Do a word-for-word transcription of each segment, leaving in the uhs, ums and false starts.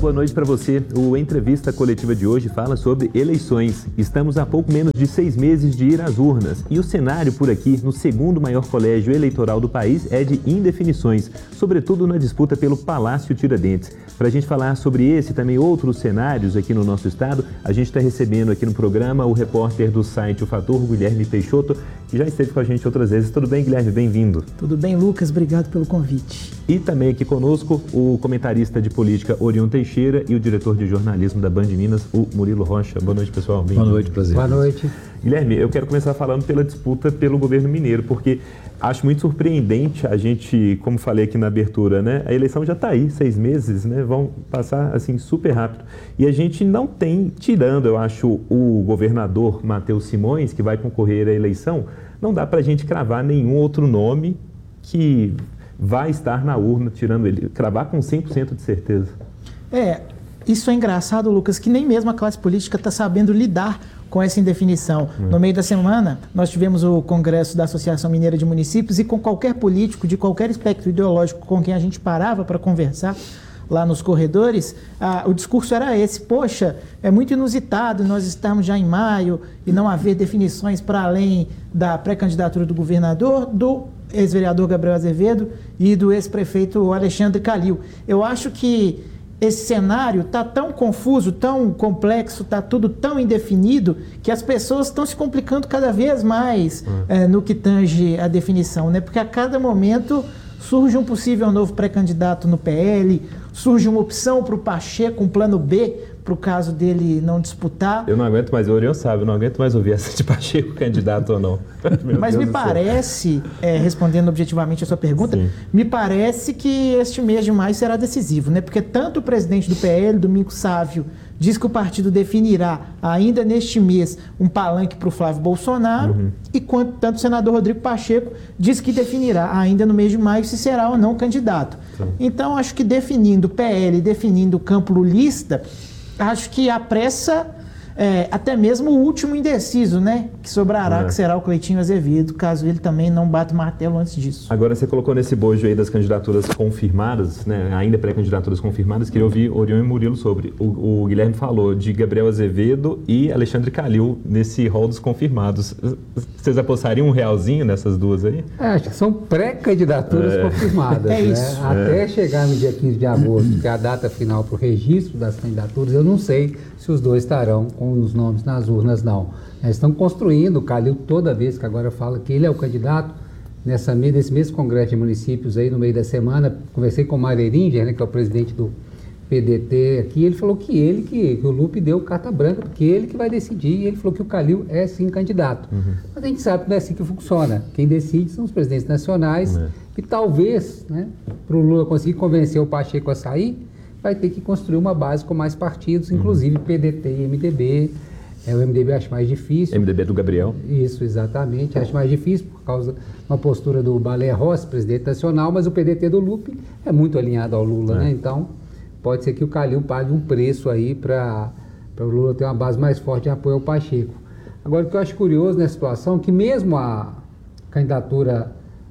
boa noite para você. O Entrevista Coletiva de hoje fala sobre eleições. Estamos a pouco menos de seis meses de ir às urnas. E o cenário por aqui, no segundo maior colégio eleitoral do país, é de indefinições, sobretudo na disputa pelo Palácio Tiradentes. Para a gente falar sobre esse e também outros cenários aqui no nosso estado, a gente está recebendo aqui no programa o repórter do site O Fator, Guilherme Peixoto, que já esteve com a gente outras vezes. Tudo bem, Guilherme? Bem-vindo. Tudo bem, Lucas. Obrigado pelo convite. E também aqui conosco o comentarista de política Orion Teixeira e o diretor de jornalismo da Band Minas, o Murilo Rocha. Boa noite, pessoal. Boa noite, prazer. Boa noite. Guilherme, eu quero começar falando pela disputa pelo governo mineiro, porque acho muito surpreendente a gente, como falei aqui na abertura, né? A eleição já está aí, seis meses, né? Vão passar assim super rápido. E a gente não tem, tirando, eu acho, o governador Matheus Simões, que vai concorrer à eleição, não dá para a gente cravar nenhum outro nome que vai estar na urna, tirando ele, cravar com cem por cento de certeza. É, isso é engraçado, Lucas, que nem mesmo a classe política está sabendo lidar com essa indefinição. Hum. No meio da semana, nós tivemos o Congresso da Associação Mineira de Municípios e com qualquer político de qualquer espectro ideológico com quem a gente parava para conversar lá nos corredores, ah, o discurso era esse: poxa, é muito inusitado nós estarmos já em maio e não haver definições para além da pré-candidatura do governador, do ex-vereador Gabriel Azevedo e do ex-prefeito Alexandre Calil. Eu acho que esse cenário está tão confuso, tão complexo, está tudo tão indefinido, que as pessoas estão se complicando cada vez mais uhum. é, no que tange a definição, né? Porque a cada momento surge um possível novo pré-candidato no P L, surge uma opção para o Pacheco, um plano B, para o caso dele não disputar. Eu não aguento mais, o Orion sabe, eu não aguento mais ouvir essa de Pacheco candidato ou não. Mas Deus me parece, é, respondendo objetivamente a sua pergunta, Sim. me parece que este mês de maio será decisivo, né? Porque tanto o presidente do P L, Domingos Sávio, diz que o partido definirá ainda neste mês um palanque para o Flávio Bolsonaro, uhum. e quanto, tanto o senador Rodrigo Pacheco diz que definirá ainda no mês de maio se será ou não candidato. Sim. Então, acho que definindo o P L, definindo o campo lulista, acho que a pressa, é, até mesmo o último indeciso, né? Que sobrará, é. que será o Cleitinho Azevedo, caso ele também não bata o martelo antes disso. Agora, você colocou nesse bojo aí das candidaturas confirmadas, né? Ainda pré-candidaturas confirmadas, queria ouvir Orion e Murilo sobre. O, o Guilherme falou de Gabriel Azevedo e Alexandre Calil nesse rol dos confirmados. Vocês apostariam um realzinho nessas duas aí? É, acho que são pré-candidaturas é. confirmadas. É isso. Né? Até é. chegar no dia quinze de agosto, que é a data final para o registro das candidaturas, eu não sei se os dois estarão com os nomes nas urnas, não. Eles estão construindo, o Calil toda vez que agora fala que ele é o candidato, nessa, nesse mesmo congresso de municípios aí no meio da semana, conversei com o Mário Eringer, né, que é o presidente do P D T aqui, ele falou que ele, que, que o Lupe deu carta branca, porque ele que vai decidir, e ele falou que o Calil é sim candidato. Uhum. Mas a gente sabe que não é assim que funciona. Quem decide são os presidentes nacionais, uhum. e talvez, né, para o Lula conseguir convencer o Pacheco a sair, vai ter que construir uma base com mais partidos, inclusive uhum. P D T e M D B. É, o M D B acho mais difícil. M D B do Gabriel. Isso, exatamente. Acho mais difícil por causa de uma postura do Baleia Rossi, presidente nacional, mas o P D T do Lupe é muito alinhado ao Lula, é. né? Então, pode ser que o Calil pague um preço aí para o Lula ter uma base mais forte de apoio ao Pacheco. Agora, o que eu acho curioso nessa situação é que mesmo a candidatura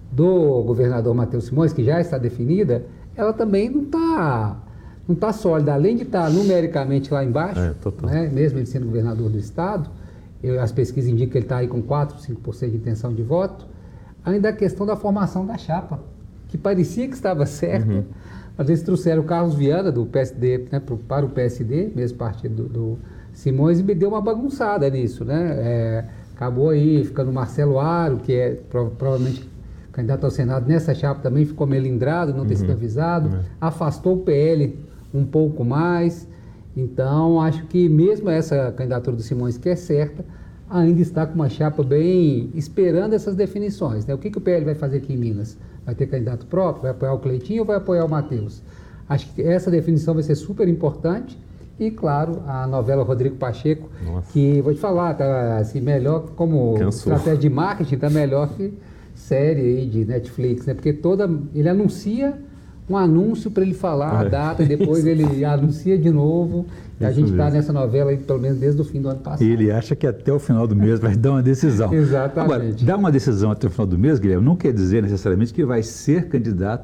do governador Matheus Simões, que já está definida, ela também não está... não está sólida, além de estar numericamente lá embaixo, é, né, mesmo ele sendo governador do estado, eu, as pesquisas indicam que ele está aí com quatro, cinco por cento de intenção de voto, ainda a questão da formação da chapa, que parecia que estava certa, uhum. às vezes trouxeram o Carlos Viana do P S D, né, pro, para o P S D, mesmo partido do, do Simões, e me deu uma bagunçada nisso, né, é, acabou aí ficando o Marcelo Aro, que é prov- provavelmente candidato ao Senado nessa chapa, também ficou melindrado, não ter uhum. sido avisado, uhum. afastou o P L um pouco mais. Então, acho que mesmo essa candidatura do Simões, que é certa, ainda está com uma chapa bem esperando essas definições, né? O que, que o P L vai fazer aqui em Minas? Vai ter candidato próprio? Vai apoiar o Cleitinho ou vai apoiar o Matheus? Acho que essa definição vai ser super importante. E, claro, a novela Rodrigo Pacheco, Nossa. que, vou te falar, tá assim, melhor como Cansou. estratégia de marketing, tá melhor que série aí de Netflix, né? Porque toda, ele anuncia um anúncio para ele falar a data, e depois ele anuncia de novo. E a gente está nessa novela aí, pelo menos desde o fim do ano passado. E ele acha que até o final do mês vai dar uma decisão. Exatamente. Agora, dar uma decisão até o final do mês, Guilherme, não quer dizer necessariamente que vai ser candidato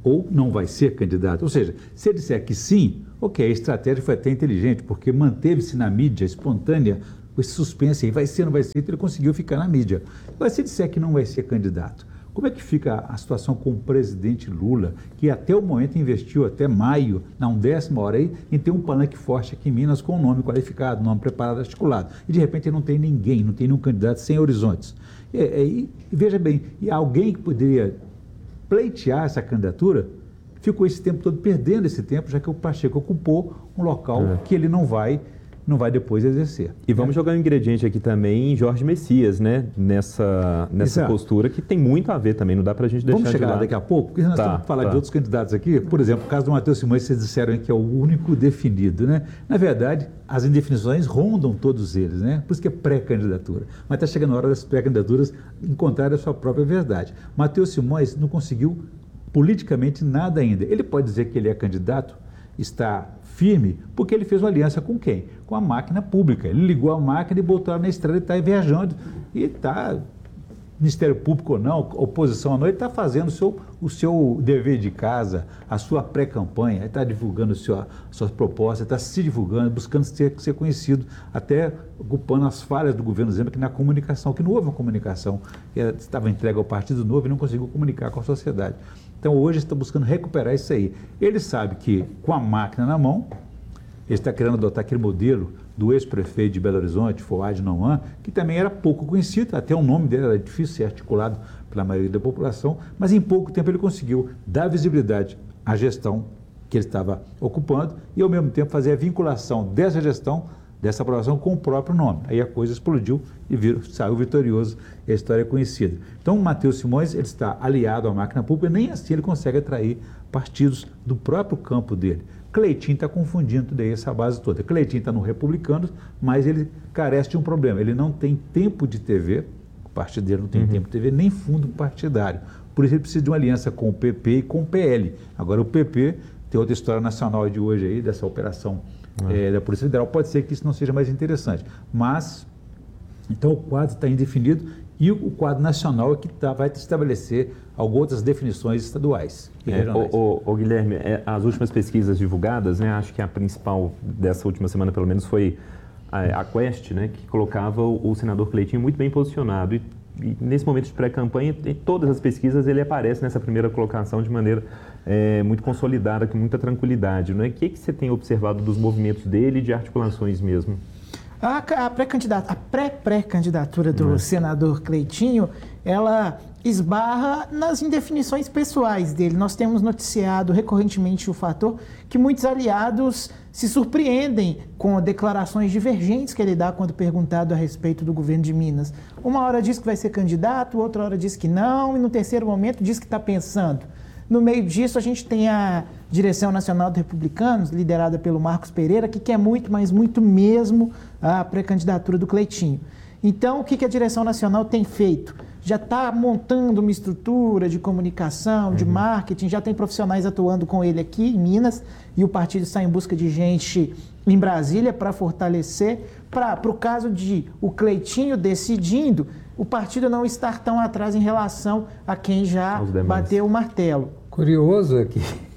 ou não vai ser candidato. Ou seja, se ele disser que sim, ok, a estratégia foi até inteligente, porque manteve-se na mídia espontânea, com esse suspense aí, vai ser, não vai ser, então ele conseguiu ficar na mídia. Mas se ele disser que não vai ser candidato, como é que fica a situação com o presidente Lula, que até o momento investiu até maio, na undécima hora aí, em ter um palanque forte aqui em Minas com um nome qualificado, nome preparado, articulado. E de repente não tem ninguém, não tem nenhum candidato sem horizontes. E, e, e veja bem, e alguém que poderia pleitear essa candidatura, ficou esse tempo todo perdendo esse tempo, já que o Pacheco ocupou um local é. que ele não vai não vai depois exercer. E vamos é. jogar um ingrediente aqui também em Jorge Messias, né? Nessa, nessa postura que tem muito a ver também, não dá para a gente deixar Vamos chegar de lá daqui a pouco, porque nós tá, temos que falar tá. de outros candidatos aqui. Por exemplo, o caso do Matheus Simões, vocês disseram que é o único definido, né? Na verdade, as indefinições rondam todos eles, né? Por isso que é pré-candidatura. Mas está chegando a hora das pré-candidaturas encontrarem a sua própria verdade. Matheus Simões não conseguiu politicamente nada ainda. Ele pode dizer que ele é candidato, está firme, porque ele fez uma aliança com quem? Com a máquina pública. Ele ligou a máquina e botou ela na estrada e está viajando. E está, Ministério Público ou não, oposição ou não, ele está fazendo o seu, o seu dever de casa, a sua pré-campanha, ele está divulgando o seu, as suas propostas, está se divulgando, buscando ser, ser conhecido, até ocupando as falhas do governo Zema, que na comunicação, que não houve uma comunicação, que estava entregue ao Partido Novo e não conseguiu comunicar com a sociedade. Então, hoje, está buscando recuperar isso aí. Ele sabe que, com a máquina na mão, ele está querendo adotar aquele modelo do ex-prefeito de Belo Horizonte, Fouad Nauan, que também era pouco conhecido, até o nome dele era difícil ser articulado pela maioria da população, mas em pouco tempo ele conseguiu dar visibilidade à gestão que ele estava ocupando e, ao mesmo tempo, fazer a vinculação dessa gestão, dessa aprovação, com o próprio nome. Aí a coisa explodiu e vir, saiu vitorioso, e a história é conhecida. Então, o Matheus Simões, ele está aliado à máquina pública, nem assim ele consegue atrair partidos do próprio campo dele. Cleitinho está confundindo tudo aí, essa base toda. Cleitinho está no Republicanos, mas ele carece de um problema, ele não tem tempo de T V, o partido dele não tem uhum. tempo de T V, nem fundo partidário. Por isso ele precisa de uma aliança com o P P e com o P L. Agora o P P tem outra história nacional de hoje aí, dessa operação uhum. é, da Polícia Federal, pode ser que isso não seja mais interessante. Mas, então o quadro está indefinido e o quadro nacional é que tá, vai estabelecer algumas outras definições estaduais e é, regionais. O, o, o Guilherme, é, as últimas pesquisas divulgadas, né, acho que a principal dessa última semana, pelo menos, foi a, a Quest, né, que colocava o, o senador Cleitinho muito bem posicionado. E, e nesse momento de pré-campanha, em todas as pesquisas, ele aparece nessa primeira colocação de maneira é, muito consolidada, com muita tranquilidade. Né? O que, que você tem observado dos movimentos dele e de articulações mesmo? A, a pré-candidatura, a pré-pré-candidatura do uhum. senador Cleitinho, ela esbarra nas indefinições pessoais dele. Nós temos noticiado recorrentemente o fator que muitos aliados se surpreendem com declarações divergentes que ele dá quando perguntado a respeito do governo de Minas. Uma hora diz que vai ser candidato, outra hora diz que não, e no terceiro momento diz que está pensando. No meio disso, a gente tem a Direção Nacional dos Republicanos, liderada pelo Marcos Pereira, que quer muito, mas muito mesmo, a pré-candidatura do Cleitinho. Então, o que a Direção Nacional tem feito? Já está montando uma estrutura de comunicação, de uhum. marketing, já tem profissionais atuando com ele aqui em Minas, e o partido está em busca de gente em Brasília para fortalecer, para o caso de o Cleitinho decidindo, o partido não estar tão atrás em relação a quem já bateu o martelo. Curioso é que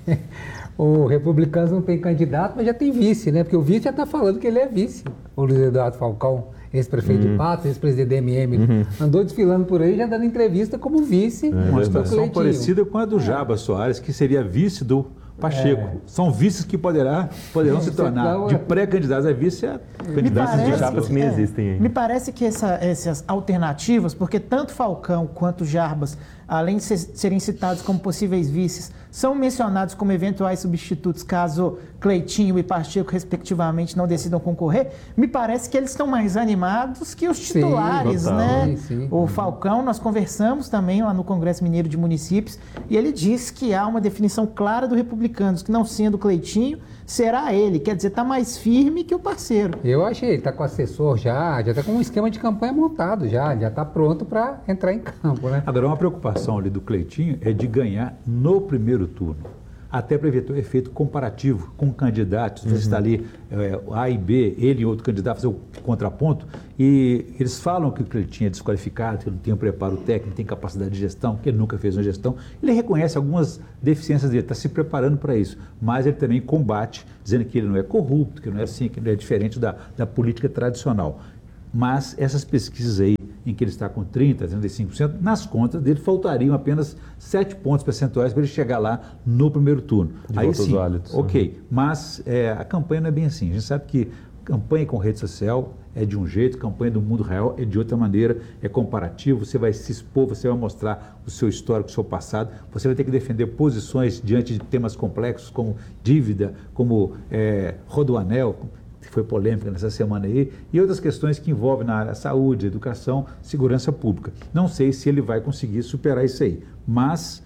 o Republicanos não tem candidato, mas já tem vice, né? Porque o vice já está falando que ele é vice, o Luiz Eduardo Falcão, ex-prefeito uhum. de Patos, ex-presidente da M M, uhum. andou desfilando por aí, já dando entrevista como vice. É, uma situação parecida com a do Jabas Soares, que seria vice do Pacheco. É. São vices que poderá, poderão é, se tornar então, de pré-candidatos a vice a candidatos parece, de chapas que nem é, existem aí. Me parece que essa, essas alternativas, porque tanto Falcão quanto Jarbas, além de ser, serem citados como possíveis vices, são mencionados como eventuais substitutos caso Cleitinho e Pacheco, respectivamente, não decidam concorrer, me parece que eles estão mais animados que os titulares, sim, né? Sim, sim. O Falcão, nós conversamos também lá no Congresso Mineiro de Municípios, e ele disse que há uma definição clara do Republicanos, que não sendo Cleitinho, será ele. Quer dizer, está mais firme que o parceiro. Eu achei, ele está com assessor já, já está com um esquema de campanha montado já, já está pronto para entrar em campo, né? Agora, uma preocupação ali do Cleitinho é de ganhar no primeiro turno. até para evitar o efeito comparativo com candidatos. Você Uhum. está ali, é, A e B, ele e outro candidato, fazer o contraponto, e eles falam que ele tinha desqualificado, que ele não tinha preparo técnico, não tem capacidade de gestão, que ele nunca fez uma gestão. Ele reconhece algumas deficiências dele, está se preparando para isso, mas ele também combate, dizendo que ele não é corrupto, que não é assim, que ele é diferente da, da política tradicional. Mas essas pesquisas aí, em que ele está com trinta por cento, trinta e cinco por cento, nas contas dele faltariam apenas sete pontos percentuais para ele chegar lá no primeiro turno. De aí votos sim, válidos. ok, Uhum. mas é, a campanha não é bem assim. A gente sabe que campanha com rede social é de um jeito, campanha do mundo real é de outra maneira, é comparativo, você vai se expor, você vai mostrar o seu histórico, o seu passado, você vai ter que defender posições diante de temas complexos como dívida, como é, Rodoanel, que foi polêmica nessa semana aí, e outras questões que envolvem na área da saúde, educação, segurança pública. Não sei se ele vai conseguir superar isso aí, mas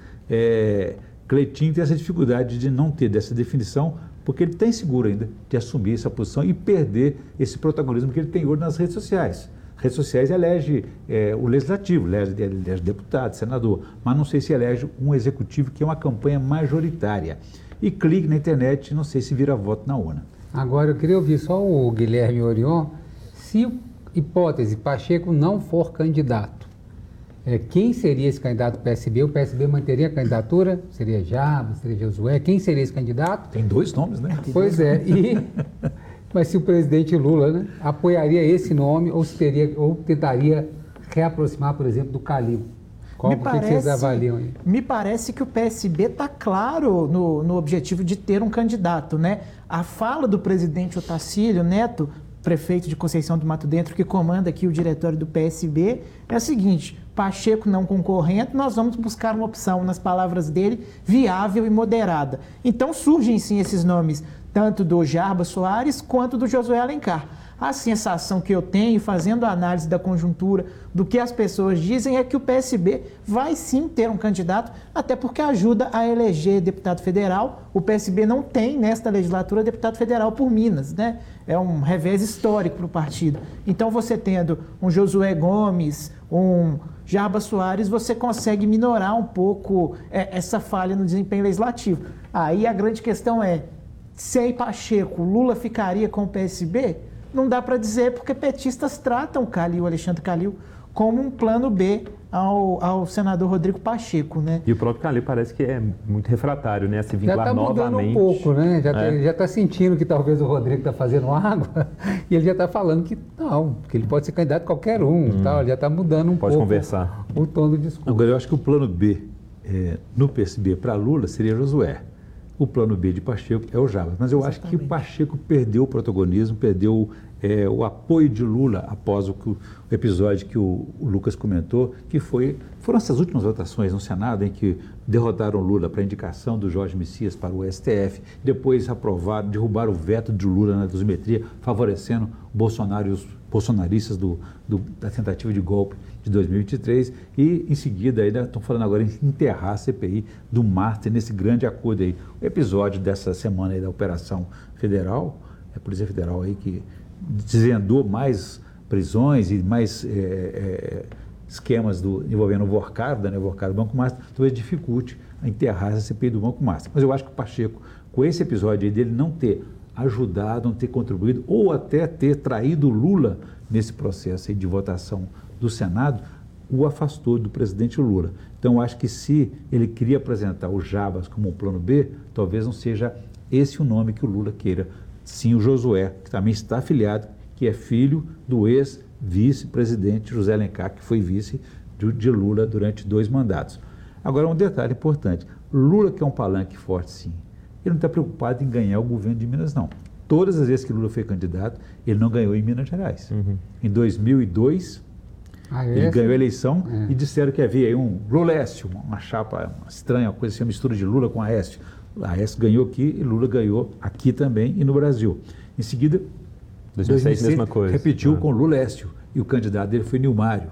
é, Cleitinho tem essa dificuldade de não ter dessa definição, porque ele está inseguro ainda de assumir essa posição e perder esse protagonismo que ele tem hoje nas redes sociais. Redes sociais elege é, o legislativo, elege, elege deputado, senador, mas não sei se elege um executivo que é uma campanha majoritária. E clique na internet, não sei se vira voto na urna. Agora, eu queria ouvir só o Guilherme Orion. Se, hipótese, Pacheco não for candidato, é, quem seria esse candidato do P S B? O P S B manteria a candidatura? Seria Jabas, seria Josué? Quem seria esse candidato? Tem dois nomes, né? Pois é, e, mas se o presidente Lula, né, apoiaria esse nome ou, se teria, ou tentaria reaproximar, por exemplo, do Calil? Qual, Me o que, parece, que vocês avaliam aí? Me parece que o P S B está claro no, no objetivo de ter um candidato, né? A fala do presidente Otacílio Neto, prefeito de Conceição do Mato Dentro, que comanda aqui o diretório do P S B, é a seguinte: Pacheco não concorrendo, nós vamos buscar uma opção, nas palavras dele, viável e moderada. Então surgem sim esses nomes, tanto do Jarbas Soares quanto do Josué Alencar. A sensação que eu tenho, fazendo a análise da conjuntura, do que as pessoas dizem, é que o P S B vai sim ter um candidato, até porque ajuda a eleger deputado federal. O P S B não tem, nesta legislatura, deputado federal por Minas, né? É um revés histórico para o partido. Então, você tendo um Josué Gomes, um Jarbas Soares, você consegue minorar um pouco é, essa falha no desempenho legislativo. Aí a grande questão é, sem Pacheco, Lula ficaria com o P S B? Não dá para dizer, porque petistas tratam o Calil, Alexandre Calil, como um plano B ao, ao senador Rodrigo Pacheco, né? E o próprio Calil parece que é muito refratário, né? A se vincular já está mudando novamente. um pouco, né? Já É. está sentindo que talvez o Rodrigo está fazendo água e ele já está falando que não, que ele pode ser candidato a qualquer um, hum. tal, ele já está mudando um pode pouco conversar. o tom do discurso. Agora, eu acho que o plano B é, no P S B para Lula seria Josué. O plano B de Pacheco é o Jarbas. Mas eu Exatamente. acho que o Pacheco perdeu o protagonismo, perdeu é, o apoio de Lula após o, o episódio que o, o Lucas comentou, que foi, foram essas últimas votações no Senado em que derrotaram Lula para a indicação do Jorge Messias para o S T F, depois aprovaram, derrubaram o veto de Lula na dosimetria, favorecendo Bolsonaro e os bolsonaristas do, do, da tentativa de golpe de dois mil e vinte e três, e em seguida ainda estão falando agora em enterrar a C P I do Mártir nesse grande acordo aí. O episódio dessa semana aí da Operação Federal, é a Polícia Federal aí que desvendou mais prisões e mais é, é, esquemas do, envolvendo o Vorcado, Daniel Vorcado, do Banco Mártir, talvez dificulte a enterrar essa C P I do Banco Mártir. Mas eu acho que o Pacheco, com esse episódio aí dele não ter ajudado, não ter contribuído, ou até ter traído Lula nesse processo aí de votação do Senado, o afastou do presidente Lula. Então, eu acho que se ele queria apresentar o Jarbas como um plano B, talvez não seja esse o nome que o Lula queira. Sim, o Josué, que também está afiliado, que é filho do ex-vice-presidente José Alencar, que foi vice de, de Lula durante dois mandatos. Agora, um detalhe importante. Lula, que é um palanque forte, sim, ele não está preocupado em ganhar o governo de Minas, não. Todas as vezes que Lula foi candidato, ele não ganhou em Minas Gerais. Uhum. Em dois mil e dois, ah, ele esse? ganhou a eleição é. e disseram que havia aí um Lulécio, uma chapa uma estranha, uma coisa assim, uma mistura de Lula com Aécio. Aécio ganhou aqui e Lula ganhou aqui também e no Brasil. Em seguida, dois mil e seis, mesma coisa. repetiu ah. com Lulécio e o candidato dele foi Nilmário.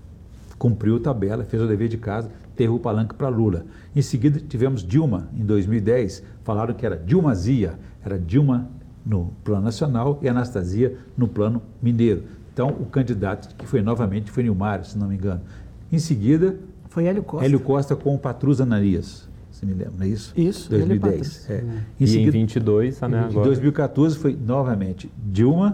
Cumpriu a tabela, fez o dever de casa, enterrou o palanque para Lula. Em seguida, tivemos Dilma, em dois mil e dez, falaram que era Dilmazia, era Dilma no plano nacional e Anastasia no plano mineiro. Então, o candidato que foi novamente foi Nilmário, se não me engano. Em seguida, foi Hélio Costa, Hélio Costa com o Patrus Ananias. se me lembra, não é isso? Isso, dois mil e ele dez. É. Em Em e seguida, em vinte e dois, né, em agora... dois mil e quatorze foi novamente Dilma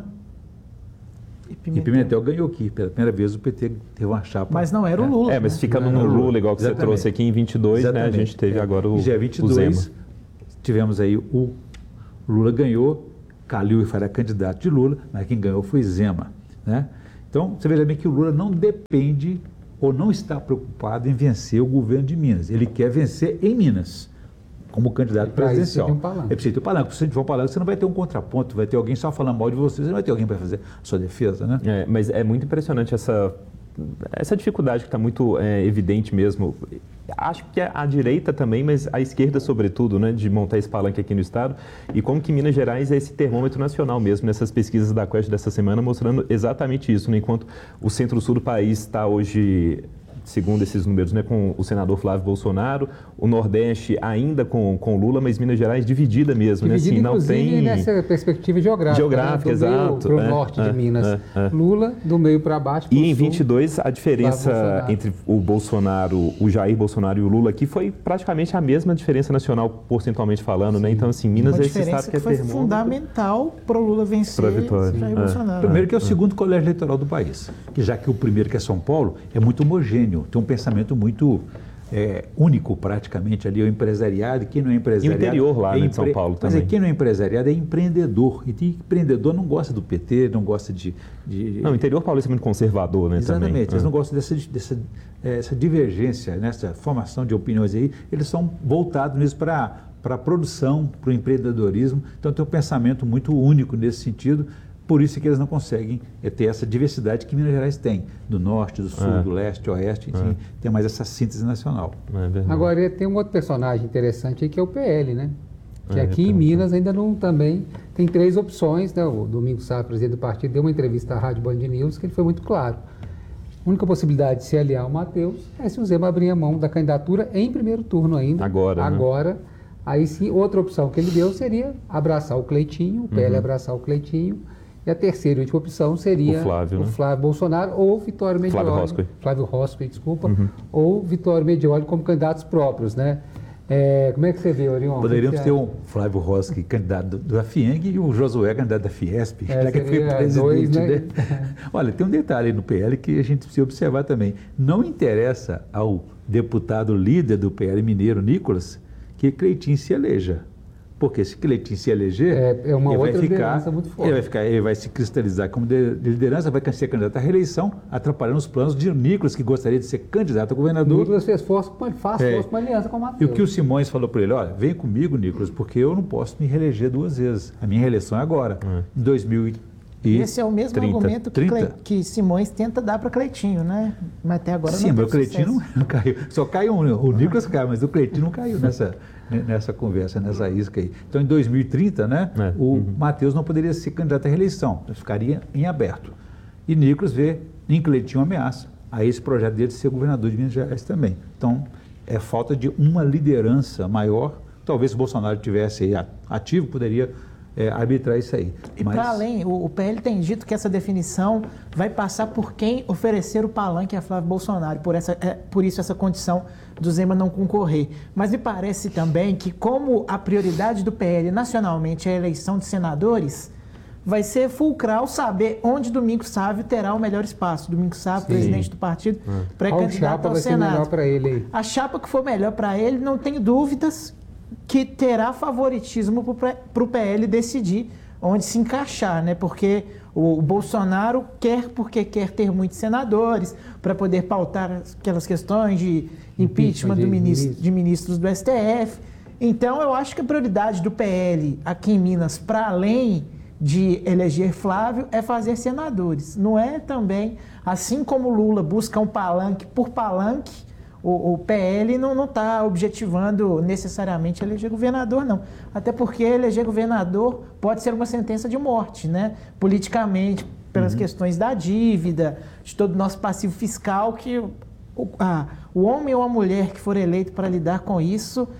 E e Pimentel. Pimentel ganhou aqui. Pela primeira vez o P T teve uma chapa. Mas não era o Lula. É, mas né? ficando Não, no não, Lula, igual que exatamente. você trouxe aqui em vinte e dois, né, a Exatamente. gente teve É. agora o, E dia vinte e o Zema. dois, tivemos aí o Lula ganhou, Calil era candidato de Lula, mas quem ganhou foi Zema, né? Então, você veja bem que o Lula não depende ou não está preocupado em vencer o governo de Minas. Ele quer vencer em Minas, como candidato pra isso presidencial. você tem um palanque. É preciso ter um palanque. Se você tiver um palanque, você não vai ter um contraponto, vai ter alguém só falando mal de você, você não vai ter alguém para fazer a sua defesa, né? É, mas é muito impressionante essa, essa dificuldade que está muito é, evidente mesmo. Acho que a direita também, mas a esquerda sobretudo, né, de montar esse palanque aqui no estado. E como que Minas Gerais é esse termômetro nacional mesmo, nessas pesquisas da Quest dessa semana, mostrando exatamente isso, né? Enquanto o centro-sul do país está hoje, segundo esses números, né, com o senador Flávio Bolsonaro, o Nordeste ainda com, com Lula, mas Minas Gerais dividida mesmo, Dividido, né? Assim, não inclusive, tem... nessa perspectiva geográfica. Geográfica, né? Do meio exato, para o é, norte é, de Minas. é, é. Lula, do meio para baixo. pro E em sul. vinte e dois, a diferença Bolsonaro. entre o Bolsonaro, o Jair Bolsonaro e o Lula aqui foi praticamente a mesma diferença nacional, percentualmente falando, né? Então, assim, Minas Uma é esse diferença estado que é que foi termômetro. fundamental para o Lula vencer Pra vitória. Jair É. Bolsonaro. Primeiro que é o segundo colégio eleitoral do país, que já que o primeiro, que é São Paulo, é muito homogêneo, tem um pensamento muito é, único praticamente ali, o empresariado, e quem não é empresariado... E o interior lá, é né, de São Paulo Mas também. é, quem não é empresariado é empreendedor, e tem empreendedor não gosta do P T, não gosta de... de Não, o interior paulista é muito conservador, né? Exatamente, também. eles É. não gostam dessa, dessa eh, essa divergência, nessa formação de opiniões aí, eles são voltados mesmo para a produção, para o empreendedorismo, então tem um pensamento muito único nesse sentido, por isso que eles não conseguem é, ter essa diversidade que Minas Gerais tem, do norte, do sul, É. do leste, oeste, enfim, é. tem mais essa síntese nacional. É verdade. Agora, tem um outro personagem interessante aí, que é o P L, né? Que É, aqui em então, Minas ainda não também tem três opções, né? O Domingos Sá, presidente do partido, deu uma entrevista à Rádio Band News que ele foi muito claro. A única possibilidade de se aliar ao Matheus é se o Zema abrir a mão da candidatura em primeiro turno ainda. Agora, né? Agora. Aí sim, outra opção que ele deu seria abraçar o Cleitinho, o P L Uhum. abraçar o Cleitinho. E a terceira e última opção seria O Flávio, né? Flávio Bolsonaro ou Vitório Medioli. Flávio Roscoe. Flávio Roscoe, desculpa. Uhum. Ou Vitório Medioli como candidatos próprios, né? É, como é que você vê, Orion? Poderíamos O que ter você um Flávio Rossi, candidato da FIENG, e o Josué, candidato da Fiesp, É, já que ele foi seria presidente. dois, né? né? Olha, tem um detalhe aí no P L que a gente precisa observar também. Não interessa ao deputado líder do P L mineiro, Nicolas, que Cleitinho se eleja. Porque se Cleitinho se eleger, É- é uma ele vai outra ficar, liderança muito forte. Ele vai, ficar, ele vai se cristalizar como de- liderança, vai ser candidato à reeleição, atrapalhando os planos de Nicolas, que gostaria de ser candidato a O governador. Nicolas fez força, com- faz É. força com uma aliança com o E Matheus. o que o Simões falou para ele, olha, vem comigo, Nicolas, porque eu não posso me reeleger duas vezes. A minha reeleição é agora, em dois mil e trinta. Esse é o mesmo trinta. argumento que, Cle... que Simões tenta dar para Cleitinho, né? Mas até agora Sim, não mas o teve Cleitinho não, sucesso. não caiu. Só caiu um, o Nicolas caiu, mas o Cleitinho não caiu nessa, nessa conversa, nessa isca aí. Então, em dois mil e trinta, né, É. o Uhum. Matheus não poderia ser candidato à reeleição, ficaria em aberto. E Nicolas vê em Cleitinho uma ameaça a esse projeto dele de ser governador de Minas Gerais também. Então, é falta de uma liderança maior. Talvez se o Bolsonaro tivesse aí ativo, poderia é, arbitrar isso aí. E Mas- para além, o, o P L tem dito que essa definição vai passar por quem oferecer o palanque a Flávio Bolsonaro, por, essa, é, por isso essa condição do Zema não concorrer. Mas me parece também que, como a prioridade do P L nacionalmente é a eleição de senadores, vai ser fulcral saber onde Domingos Sávio terá o melhor espaço. Domingos Sávio, Sim. presidente do partido, Qual pré-candidato chapa ao vai ser melhor Senado. para ele aí? A chapa que for melhor para ele, não tenho dúvidas que terá favoritismo para o P L decidir onde se encaixar, né? Porque o Bolsonaro quer, porque quer ter muitos senadores para poder pautar aquelas questões de impeachment, Impeachment do de ministro, ministro. de ministros do S T F. Então, eu acho que a prioridade do P L aqui em Minas, para além de eleger Flávio, é fazer senadores. Não é também, assim como Lula busca um palanque por palanque, o, o P L não está objetivando necessariamente eleger governador, não. Até porque eleger governador pode ser uma sentença de morte, né? Politicamente, pelas Uhum. questões da dívida, de todo o nosso passivo fiscal, que o, a, o homem ou a mulher que for eleito para lidar com isso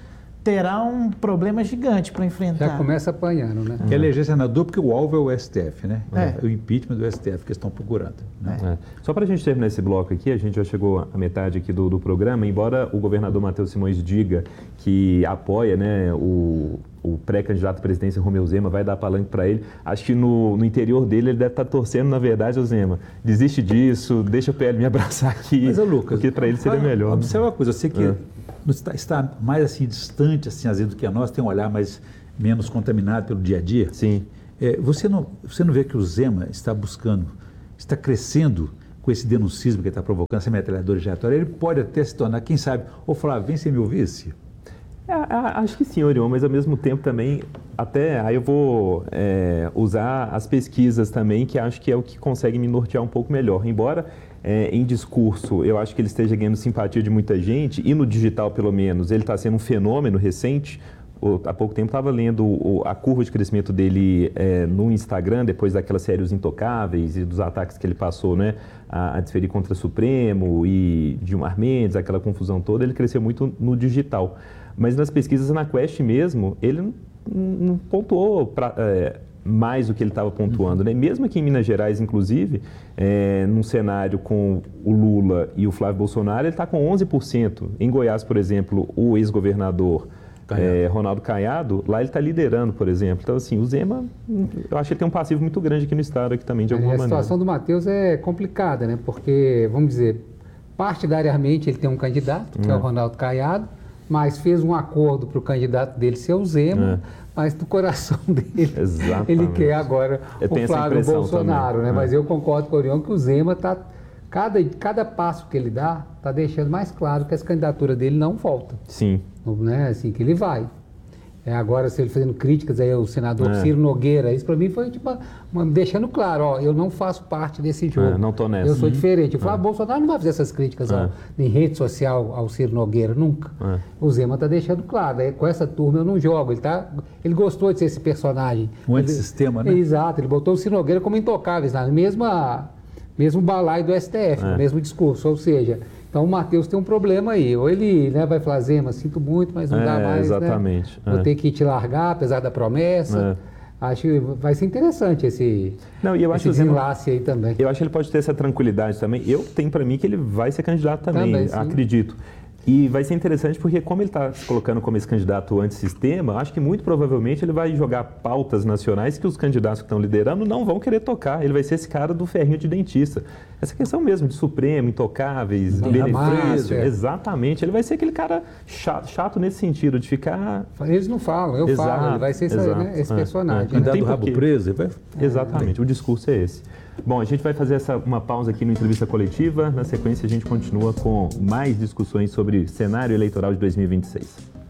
terá um problema gigante para enfrentar. Já começa apanhando, né? Quer eleger senador porque o alvo é o S T F, né? É. O impeachment do S T F que eles estão procurando. Né? É. Só para a gente terminar esse bloco aqui, a gente já chegou à metade aqui do, do programa, embora o governador Matheus Simões diga que apoia, né, o, o pré-candidato à presidência Romeu Zema, vai dar palanque para ele, acho que no, no interior dele ele deve estar torcendo, na verdade, o Zema, desiste disso, deixa o P L me abraçar aqui, Mas, ô, Lucas, porque para ele seria melhor. Observa uma coisa, eu sei que É. está, está mais assim distante assim, às vezes, do que a nós, tem um olhar mais, menos contaminado pelo dia a dia. Sim. É, você, não, você não vê que o Zema está buscando, está crescendo com esse denuncismo que ele está provocando, essa metralhadora giratória, ele pode até se tornar, quem sabe, ou falar, vem ser meu vice? É, acho que sim, Orion, mas ao mesmo tempo também, até aí eu vou é, usar as pesquisas também, que acho que é o que consegue me nortear um pouco melhor. Embora é, em discurso eu acho que ele esteja ganhando simpatia de muita gente, e no digital pelo menos ele está sendo um fenômeno recente. Há pouco tempo estava lendo o, a curva de crescimento dele é, no Instagram, depois daquelas séries Os Intocáveis e dos ataques que ele passou, né, a, a desferir contra o Supremo e Gilmar Mendes, aquela confusão toda, ele cresceu muito no digital. Mas nas pesquisas na Quest mesmo, ele não, não pontuou pra, é, mais do que ele estava pontuando, né? Mesmo aqui em Minas Gerais, inclusive, é, num cenário com o Lula e o Flávio Bolsonaro, ele está com onze por cento. Em Goiás, por exemplo, o ex-governador É, Ronaldo Caiado, lá ele está liderando, por exemplo. Então, assim, o Zema, eu acho que ele tem um passivo muito grande aqui no estado, aqui também, de alguma a maneira. A situação do Matheus é complicada, né? Porque, vamos dizer, partidariamente ele tem um candidato, que é, é o Ronaldo Caiado, mas fez um acordo para o candidato dele ser o Zema, é. mas do coração dele, Exatamente. ele quer agora eu o Flávio Bolsonaro, né? É. Mas eu concordo com o Orion que o Zema está... Cada, cada passo que ele dá, está deixando mais claro que essa candidatura dele não volta. Sim. Né? Assim, que ele vai. É, agora, se ele fazendo críticas aí ao senador é. Ciro Nogueira, isso para mim foi tipo, uma, uma, deixando claro, ó, eu não faço parte desse jogo. É, não tô nessa. Eu sou diferente. O Flávio é. Bolsonaro não vai fazer essas críticas é. ao, em rede social ao Ciro Nogueira, nunca. É. O Zema está deixando claro, né? Com essa turma eu não jogo. Ele, tá, ele gostou de ser esse personagem. Um antissistema, né? Exato, ele botou o Ciro Nogueira como intocáveis, na mesma, mesmo balaio do S T F, é. no mesmo discurso, ou seja... Então o Matheus tem um problema aí, ou ele, né, vai falar, Zema, sinto muito, mas não é, dá mais, exatamente, né? Vou é. ter que te largar, apesar da promessa. É. Acho que vai ser interessante esse, não, e eu esse acho desenlace aí também. Eu acho que ele pode ter essa tranquilidade também. Eu tenho para mim que ele vai ser candidato também, também acredito. E vai ser interessante porque, como ele está se colocando como esse candidato antissistema, acho que muito provavelmente ele vai jogar pautas nacionais que os candidatos que estão liderando não vão querer tocar. Ele vai ser esse cara do ferrinho de dentista. Essa questão mesmo de Supremo, intocáveis, benefício. É. Exatamente. Ele vai ser aquele cara chato, chato nesse sentido, de ficar... Eles não falam, eu exato, falo. Ele vai ser esse, né, esse é, personagem. É. Candidato do rabo preso. Vai... Exatamente. É. O discurso é esse. Bom, a gente vai fazer essa, uma pausa aqui no Entrevista Coletiva. Na sequência, a gente continua com mais discussões sobre cenário eleitoral de dois mil e vinte e seis.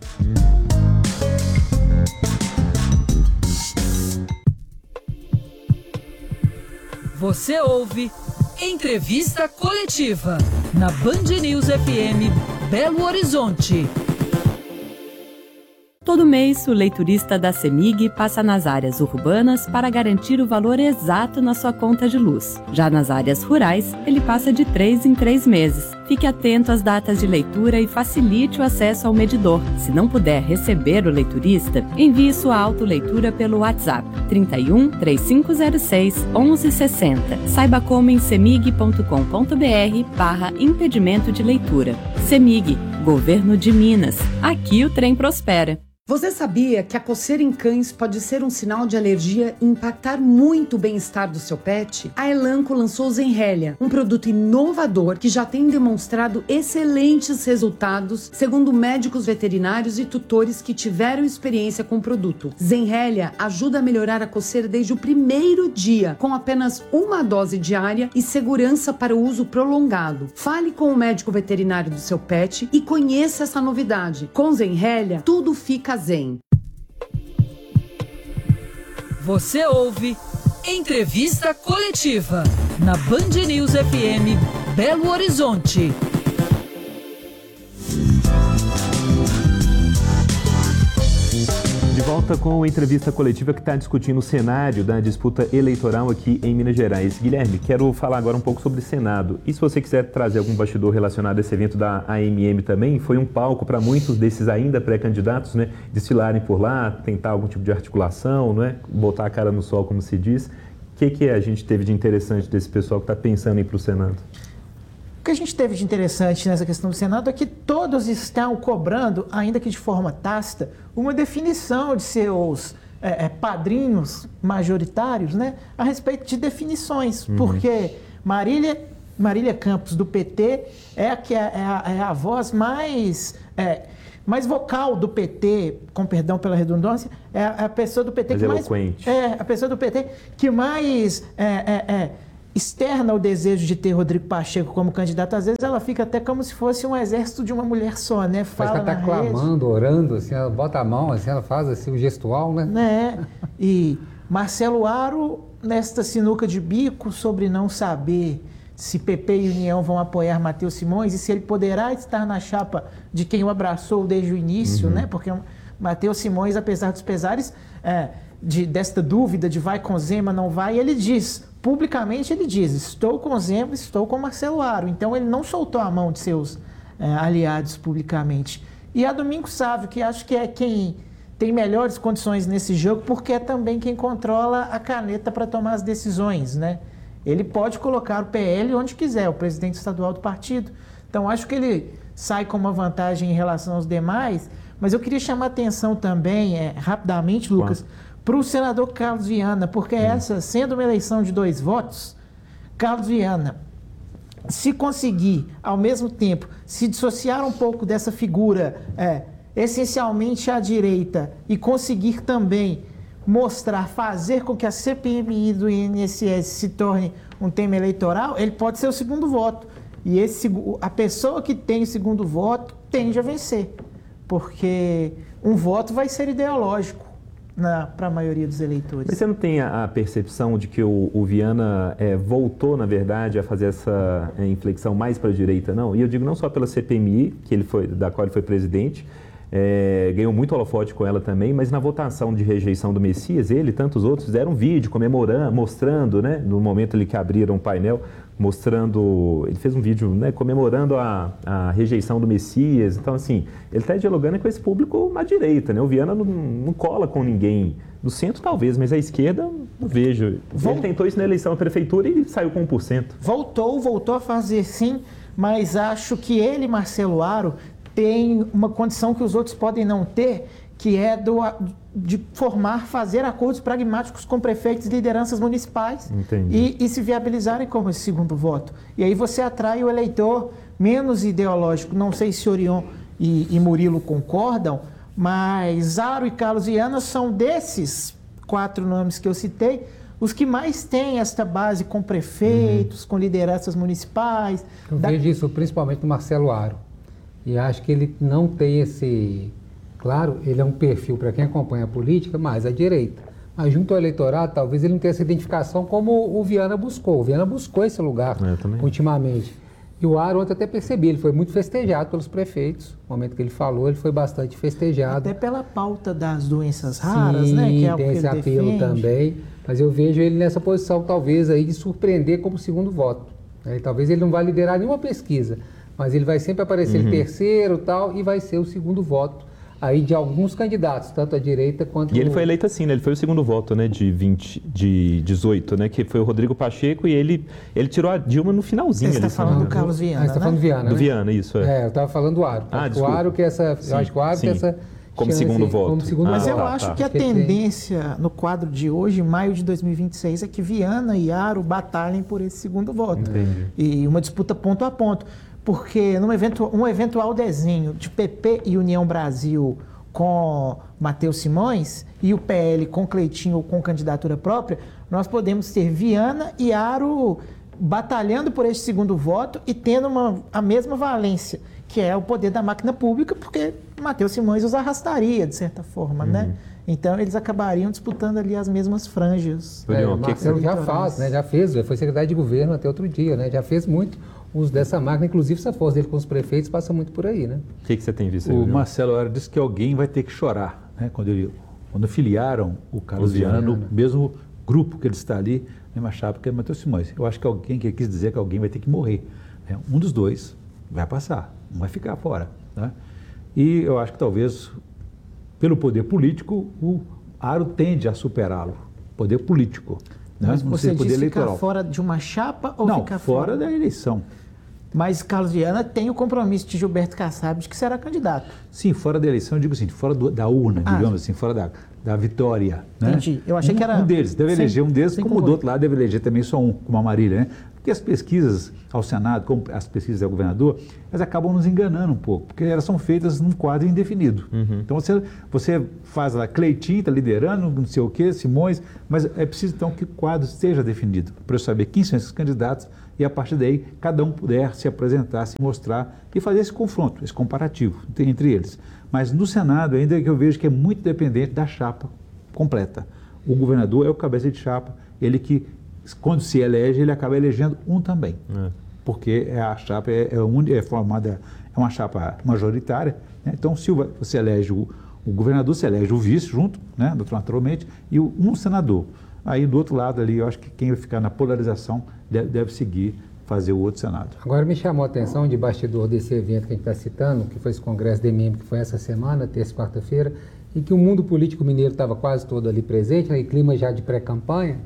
Você ouve Entrevista Coletiva na Band News F M Belo Horizonte. Todo mês, o leiturista da CEMIG passa nas áreas urbanas para garantir o valor exato na sua conta de luz. Já nas áreas rurais, ele passa de três em três meses. Fique atento às datas de leitura e facilite o acesso ao medidor. Se não puder receber o leiturista, envie sua autoleitura pelo WhatsApp trinta e um, trinta e cinco zero seis, onze sessenta. Saiba como em cemig ponto com ponto br barra impedimento de leitura. CEMIG, Governo de Minas. Aqui o trem prospera. Você sabia que a coceira em cães pode ser um sinal de alergia e impactar muito o bem-estar do seu pet? A Elanco lançou o Zenrelia, um produto inovador que já tem demonstrado excelentes resultados, segundo médicos veterinários e tutores que tiveram experiência com o produto. Zenrelia ajuda a melhorar a coceira desde o primeiro dia, com apenas uma dose diária e segurança para o uso prolongado. Fale com o médico veterinário do seu pet e conheça essa novidade. Com Zenrelia, tudo fica zen. Você ouve Entrevista Coletiva na Band News F M Belo Horizonte. De volta volta com a entrevista coletiva que está discutindo o cenário da disputa eleitoral aqui em Minas Gerais. Guilherme, quero falar agora um pouco sobre o Senado. E se você quiser trazer algum bastidor relacionado a esse evento da A M M também, foi um palco para muitos desses ainda pré-candidatos, né, desfilarem por lá, tentar algum tipo de articulação, não é? Botar a cara no sol, como se diz. O que, que a gente teve de interessante desse pessoal que está pensando em ir para o Senado? O que a gente teve de interessante nessa questão do Senado é que todos estão cobrando, ainda que de forma tácita, uma definição de seus é, é, padrinhos majoritários, né, a respeito de definições, uhum. porque Marília, Marília Campos, do P T, é a, é a, é a voz mais, é, mais vocal do P T, com perdão pela redundância, é a, a pessoa do P T mais que eloquente. mais... É, a pessoa do P T que mais... É, é, é, externa o desejo de ter Rodrigo Pacheco como candidato, às vezes ela fica até como se fosse um exército de uma mulher só, né? Fala Mas ela está clamando, orando, assim, ela bota a mão, assim, ela faz assim, o gestual, né? né? E Marcelo Aro, nesta sinuca de bico sobre não saber se P P e União vão apoiar Matheus Simões e se ele poderá estar na chapa de quem o abraçou desde o início, uhum. né? Porque Matheus Simões, apesar dos pesares, é, de, desta dúvida de vai com Zema, não vai, ele diz... Publicamente ele diz, estou com Zema, estou com Marcelo Aro. Então ele não soltou a mão de seus é, aliados publicamente. E a Domingos Sávio, que acho que é quem tem melhores condições nesse jogo, porque é também quem controla a caneta para tomar as decisões, né? Ele pode colocar o P L onde quiser, o presidente estadual do partido. Então acho que ele sai com uma vantagem em relação aos demais, mas eu queria chamar a atenção também, é, rapidamente, Lucas, para o senador Carlos Viana, porque hum. essa, sendo uma eleição de dois votos, Carlos Viana, se conseguir, ao mesmo tempo, se dissociar um pouco dessa figura é, essencialmente à direita e conseguir também mostrar, fazer com que a C P M I do I N S S se torne um tema eleitoral, ele pode ser o segundo voto. E esse, a pessoa que tem o segundo voto tende a vencer, porque um voto vai ser ideológico para a maioria dos eleitores. Mas você não tem a, a percepção de que o, o Viana é, voltou, na verdade, a fazer essa é, inflexão mais para a direita, não? E eu digo não só pela C P M I, que ele foi, da qual ele foi presidente, é, ganhou muito holofote com ela também, mas na votação de rejeição do Messias, ele e tantos outros fizeram um vídeo comemorando, mostrando, né, no momento ali que abriram o painel, mostrando, ele fez um vídeo, né, comemorando a, a rejeição do Messias. Então, assim, ele está dialogando com esse público à direita, né? O Viana não, não cola com ninguém. Do centro, talvez, mas à esquerda, não vejo. Vol... Ele tentou isso na eleição à prefeitura e saiu com um por cento. Voltou, voltou a fazer sim, mas acho que ele, Marcelo Aro, tem uma condição que os outros podem não ter, que é do, de formar, fazer acordos pragmáticos com prefeitos e lideranças municipais e, e se viabilizarem como esse segundo voto. E aí você atrai o eleitor menos ideológico. Não sei se Orion e, e Murilo concordam, mas Aro e Carlos Viana são desses quatro nomes que eu citei, os que mais têm esta base com prefeitos, uhum. com lideranças municipais. Eu da... vejo isso principalmente no Marcelo Aro. E acho que ele não tem esse... Claro, ele é um perfil para quem acompanha a política, mais à direita. Mas junto ao eleitorado, talvez ele não tenha essa identificação como o Viana buscou. O Viana buscou esse lugar ultimamente. E o Aro, ontem até percebi, ele foi muito festejado pelos prefeitos. No momento que ele falou, ele foi bastante festejado. Até pela pauta das doenças raras, Sim, né? Que é tem esse apelo defende. também. Mas eu vejo ele nessa posição, talvez, aí de surpreender como segundo voto. Né? Talvez ele não vá liderar nenhuma pesquisa, mas ele vai sempre aparecer uhum. terceiro tal, e vai ser o segundo voto aí de alguns candidatos, tanto à direita quanto... E ele foi eleito assim, né? Ele foi o segundo voto, né? De, vinte, de dezoito, né? Que foi o Rodrigo Pacheco e ele, ele tirou a Dilma no finalzinho. Você está falando do Carlos Viana, ah, você está falando do Viana, Do né? Viana, isso, é. É, eu estava falando do Aro. Ah, o Aro que essa... Sim, eu acho que o Aro sim. que essa... Como segundo voto. Como segundo ah, Mas eu tá, acho tá. que a tendência no quadro de hoje, em maio de dois mil e vinte e seis, é que Viana e Aro batalhem por esse segundo voto. Entendi. E uma disputa ponto a ponto. Porque num evento, um eventual desenho de P P e União Brasil com Matheus Simões e o P L com Cleitinho ou com candidatura própria, nós podemos ter Viana e Aro batalhando por esse segundo voto e tendo uma, a mesma valência, que é o poder da máquina pública, porque Matheus Simões os arrastaria, de certa forma, uhum. né? Então, eles acabariam disputando ali as mesmas franjas. É, o Marcelo já faz, né? Já fez, foi secretário de governo até outro dia, né? Já fez muito uso dessa máquina, inclusive essa força dele com os prefeitos passa muito por aí, né? O que, que você tem visto aí? O Julião? Marcelo Aro disse que alguém vai ter que chorar, né? Quando ele quando filiaram o Carlos Viana, no mesmo grupo que ele está ali, mesma chapa que é Matheus Simões. Eu acho que alguém que quis dizer que alguém vai ter que morrer. Né? Um dos dois vai passar, não vai ficar fora. Né? E eu acho que talvez, pelo poder político, o Aro tende a superá-lo. Poder político. Né? Mas não você poder diz eleitoral. ficar fora de uma chapa ou não, ficar fora fora? da eleição. Mas Carlos Viana tem o compromisso de Gilberto Kassab de que será candidato. Sim, fora da eleição, eu digo assim, fora do, da urna, ah, digamos assim, fora da, da vitória. Né? Entendi. Eu achei um, que era... Um deles, deve sem, eleger um deles, como concordo. do outro lado deve eleger também só um, como a Marília, né? Porque as pesquisas ao Senado, como as pesquisas ao governador, elas acabam nos enganando um pouco, porque elas são feitas num quadro indefinido. Uhum. Então você, você faz lá, Cleitinho está liderando, não sei o quê, Simões, mas é preciso então que o quadro esteja definido, para eu saber quem são esses candidatos e a partir daí cada um puder se apresentar, se mostrar e fazer esse confronto, esse comparativo entre eles. Mas no Senado ainda é que eu vejo que é muito dependente da chapa completa. O governador é o cabeça de chapa, ele que, quando se elege, ele acaba elegendo um também. É. Porque a chapa é, é, é formada, é uma chapa majoritária, né? Então se você elege o, o governador, você elege o vice junto, né, naturalmente, e o, um senador. Aí do outro lado ali, eu acho que quem vai ficar na polarização deve, deve seguir fazer o outro Senado. Agora me chamou a atenção de bastidor desse evento que a gente está citando, que foi esse congresso de membros que foi essa semana, terça e quarta-feira, e que o mundo político mineiro estava quase todo ali presente, né, em clima já de pré-campanha,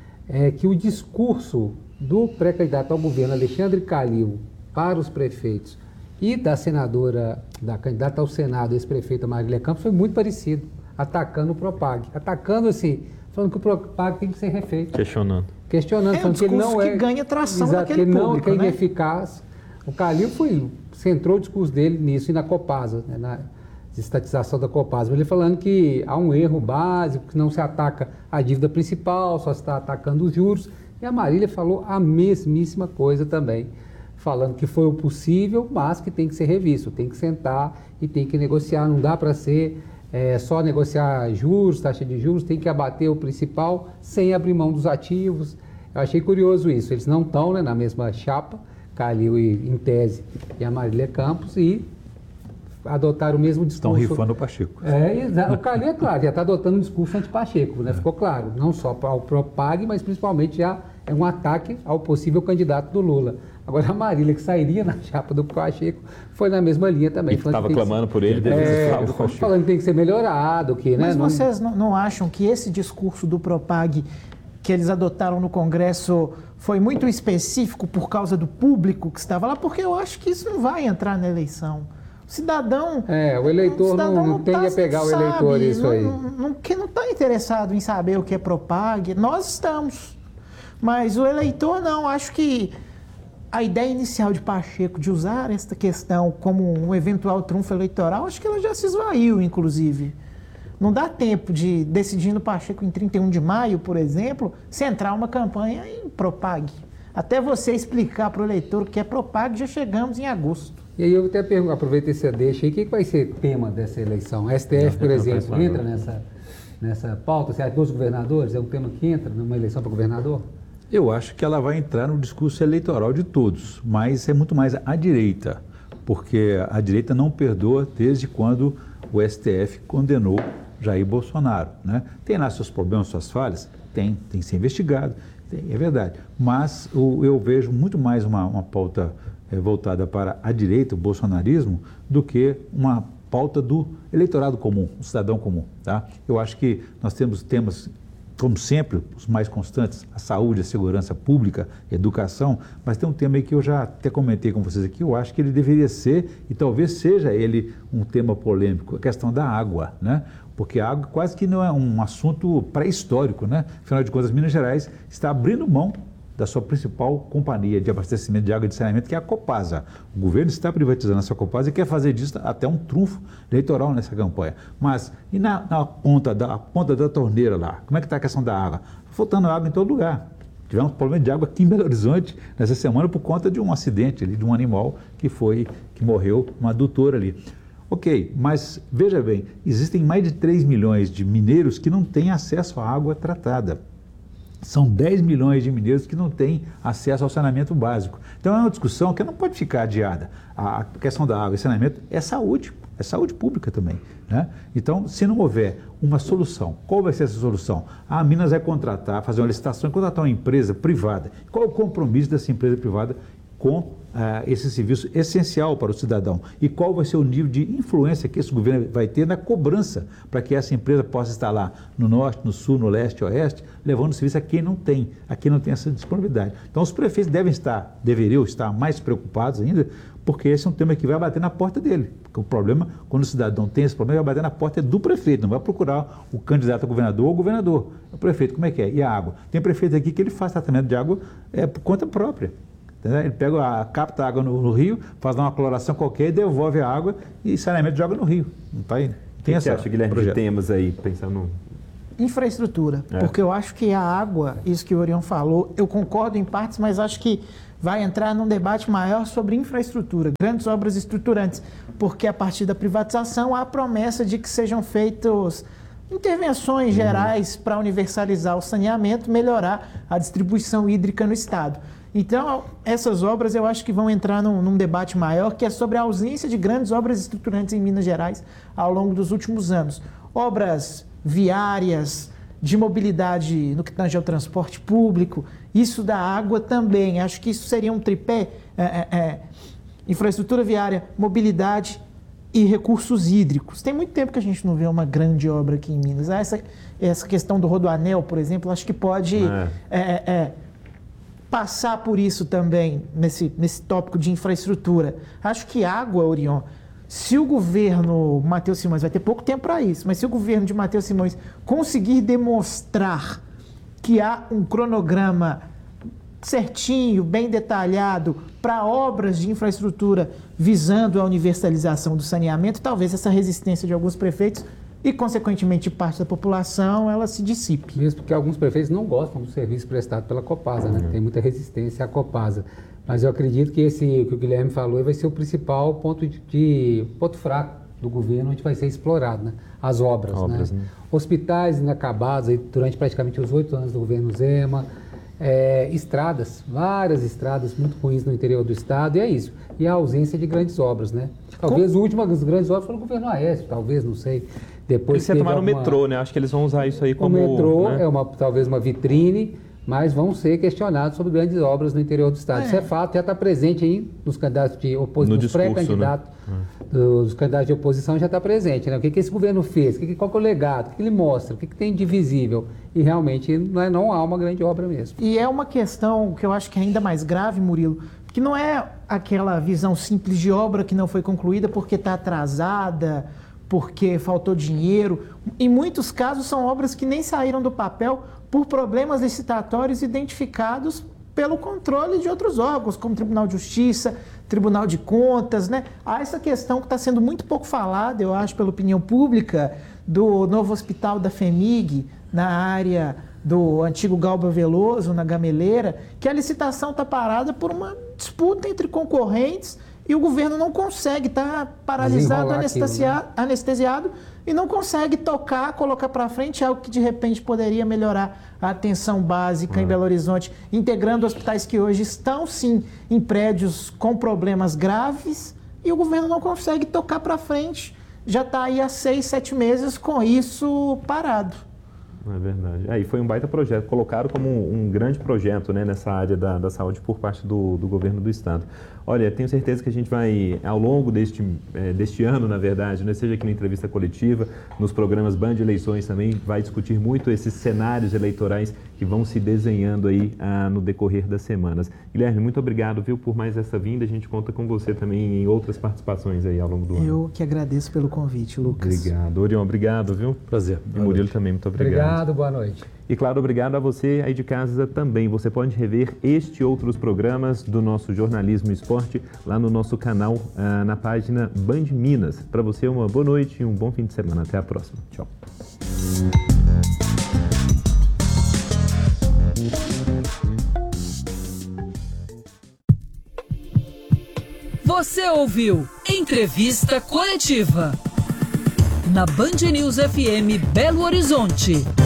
é que o discurso do pré-candidato ao governo, Alexandre Calil, para os prefeitos e da senadora, da candidata ao Senado, ex-prefeita Marília Campos, foi muito parecido, atacando o Propag, atacando assim, falando que o Propag tem que ser refeito. Questionando. Questionando, é falando um que ele não é... que ganha tração exato, daquele que ele não, público, que é né? ineficaz. O Calil foi, centrou o discurso dele nisso e na Copasa, né, na estatização da Copasa. Ele falando que há um erro básico, que não se ataca a dívida principal, só se está atacando os juros. E a Marília falou a mesmíssima coisa também, falando que foi o possível, mas que tem que ser revisto, tem que sentar e tem que negociar, não dá para ser é, só negociar juros, taxa de juros, tem que abater o principal sem abrir mão dos ativos. Eu achei curioso isso, eles não estão, né, na mesma chapa, Calil e, em tese, e a Marília Campos, e adotaram o mesmo discurso. Estão rifando o Pacheco. É, o Calil, é claro, já está adotando um discurso anti-Pacheco, né? É. Ficou claro, não só ao Propag, mas principalmente já é um ataque ao possível candidato do Lula. Agora a Marília, que sairia na chapa do Pacheco, foi na mesma linha também. E estava clamando por ele desde é, o Pacheco. Falando que tem que ser melhorado, que, né? Mas não... vocês não, não acham que esse discurso do Propag que eles adotaram no Congresso foi muito específico por causa do público que estava lá? Porque eu acho que isso não vai entrar na eleição. O cidadão... É, o eleitor o não, não tende tá, a pegar o eleitor sabe, isso não, aí. Não, não, que não está interessado em saber o que é Propag. Nós estamos. Mas o eleitor não. Acho que a ideia inicial de Pacheco de usar esta questão como um eventual trunfo eleitoral, acho que ela já se esvaiu, inclusive. Não dá tempo de, decidindo Pacheco em trinta e um de maio, por exemplo, centrar uma campanha em Propag. Até você explicar para o eleitor o que é Propag, já chegamos em agosto. E aí eu até pergunto, aproveito esse deixa aí, o que vai ser tema dessa eleição? S T F, por exemplo, entra nessa, nessa pauta? Você acha dos governadores? É um tema que entra numa eleição para governador? Eu acho que ela vai entrar no discurso eleitoral de todos, mas é muito mais à direita, porque a direita não perdoa desde quando o S T F condenou Jair Bolsonaro, né? Tem lá seus problemas, suas falhas? Tem, tem que ser investigado, tem, é verdade. Mas o, eu vejo muito mais uma, uma pauta é, voltada para a direita, o bolsonarismo, do que uma pauta do eleitorado comum, o cidadão comum, tá? Eu acho que nós temos temas, como sempre, os mais constantes, a saúde, a segurança pública, a educação, mas tem um tema aí que eu já até comentei com vocês aqui, eu acho que ele deveria ser, e talvez seja ele um tema polêmico, a questão da água, né? Porque a água quase que não é um assunto pré-histórico, né? Afinal de contas, Minas Gerais está abrindo mão da sua principal companhia de abastecimento de água e de saneamento, que é a Copasa. O governo está privatizando essa Copasa e quer fazer disso até um trunfo eleitoral nessa campanha. Mas, e na, na ponta, da, ponta da torneira lá? Como é que está a questão da água? Faltando água em todo lugar. Tivemos um problema de água aqui em Belo Horizonte nessa semana por conta de um acidente ali, de um animal que foi, que morreu, uma adutora ali. Ok, mas veja bem, existem mais de três milhões de mineiros que não têm acesso à água tratada. São dez milhões de mineiros que não têm acesso ao saneamento básico. Então é uma discussão que não pode ficar adiada. A questão da água e saneamento é saúde, é saúde pública também, né? Então, se não houver uma solução, qual vai ser essa solução? A Minas vai contratar, fazer uma licitação e contratar uma empresa privada. Qual é o compromisso dessa empresa privada com uh, esse serviço essencial para o cidadão? E qual vai ser o nível de influência que esse governo vai ter na cobrança para que essa empresa possa estar lá no norte, no sul, no leste, oeste, levando o serviço a quem não tem, a quem não tem essa disponibilidade. Então os prefeitos devem estar, deveriam estar mais preocupados ainda, porque esse é um tema que vai bater na porta dele. Porque o problema, quando o cidadão tem esse problema, vai bater na porta do prefeito, não vai procurar o candidato a governador ou o governador. O prefeito, como é que é? E a água? Tem prefeito aqui que ele faz tratamento de água é, por conta própria. Ele pega a, capta a água no, no rio, faz uma cloração qualquer e devolve a água e saneamento de água no rio. Não tá aí? Tem o que você acha, Guilherme, projeto. de temas aí, pensando... Infraestrutura, é. porque eu acho que a água, isso que o Orion falou, eu concordo em partes, mas acho que vai entrar num debate maior sobre infraestrutura, grandes obras estruturantes, porque a partir da privatização há a promessa de que sejam feitas intervenções uhum. gerais para universalizar o saneamento, melhorar a distribuição hídrica no estado. Então, essas obras eu acho que vão entrar num, num debate maior, que é sobre a ausência de grandes obras estruturantes em Minas Gerais ao longo dos últimos anos. Obras viárias, de mobilidade no que tange ao transporte público, isso da água também. Acho que isso seria um tripé, é, é, é, infraestrutura viária, mobilidade e recursos hídricos. Tem muito tempo que a gente não vê uma grande obra aqui em Minas. Essa, essa questão do Rodoanel, por exemplo, acho que pode... É. É, é, passar por isso também, nesse, nesse tópico de infraestrutura. Acho que água, Orion, se o governo Matheus Simões, vai ter pouco tempo para isso, mas se o governo de Matheus Simões conseguir demonstrar que há um cronograma certinho, bem detalhado, para obras de infraestrutura visando a universalização do saneamento, talvez essa resistência de alguns prefeitos e, consequentemente, parte da população, ela se dissipe. Mesmo porque alguns prefeitos não gostam do serviço prestado pela Copasa, né? Uhum. Tem muita resistência à Copasa. Mas eu acredito que esse que o Guilherme falou vai ser o principal ponto de, de ponto fraco do governo, onde vai ser explorado, né? As obras, obras né? Né? Hospitais inacabados aí, durante praticamente os oito anos do governo Zema, é, estradas, várias estradas muito ruins no interior do estado, e é isso. E a ausência de grandes obras, né? Talvez a última das grandes obras foi o governo Aécio, talvez, não sei. Depois eles retomaram alguma... o metrô, né? Acho que eles vão usar isso aí como... O metrô né? é uma, talvez uma vitrine, mas vão ser questionados sobre grandes obras no interior do estado. É. Isso é fato, já está presente aí nos candidatos de oposição, nos pré-candidatos, né? dos candidatos de oposição já está presente, né? O que, que esse governo fez, que, qual que é o legado, o que, que ele mostra, o que, que tem de visível. E realmente não, é, não há uma grande obra mesmo. E é uma questão que eu acho que é ainda mais grave, Murilo, que não é aquela visão simples de obra que não foi concluída porque está atrasada, porque faltou dinheiro. Em muitos casos são obras que nem saíram do papel por problemas licitatórios identificados pelo controle de outros órgãos, como Tribunal de Justiça, Tribunal de Contas, né? Há essa questão que está sendo muito pouco falada, eu acho, pela opinião pública, do novo hospital da FEMIG, na área do antigo Galba Veloso, na Gameleira, que a licitação está parada por uma disputa entre concorrentes e o governo não consegue, está paralisado, anestesiado, aquilo, né? anestesiado e não consegue tocar, colocar para frente algo que de repente poderia melhorar a atenção básica uhum. em Belo Horizonte, integrando hospitais que hoje estão sim em prédios com problemas graves e o governo não consegue tocar para frente. Já está aí há seis, sete meses com isso parado. É verdade. Aí é, foi um baita projeto, colocaram como um, um grande projeto, né, nessa área da, da saúde por parte do, do governo do estado. Olha, tenho certeza que a gente vai, ao longo deste, é, deste ano, na verdade, né, seja aqui na entrevista coletiva, nos programas Band Eleições também, vai discutir muito esses cenários eleitorais que vão se desenhando aí ah, no decorrer das semanas. Guilherme, muito obrigado, viu, por mais essa vinda. A gente conta com você também em outras participações aí ao longo do ano. Eu que agradeço pelo convite, Lucas. Obrigado. Orion, obrigado, viu? Prazer. E Murilo também, muito obrigado. Obrigado, boa noite. E claro, obrigado a você aí de casa também. Você pode rever este e outros programas do nosso Jornalismo e Esporte lá no nosso canal, ah, na página Band Minas. Para você, uma boa noite e um bom fim de semana. Até a próxima. Tchau. Você ouviu Entrevista Coletiva na Band News F M Belo Horizonte.